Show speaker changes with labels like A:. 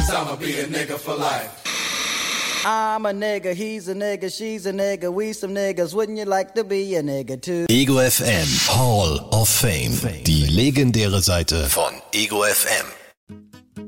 A: 'cause I'ma be a nigga for life.
B: I'm a nigga, he's a nigga, she's a nigga, we some niggas, wouldn't you like to be a nigga too?
C: Ego FM Hall of Fame. Die legendäre Seite von Ego FM.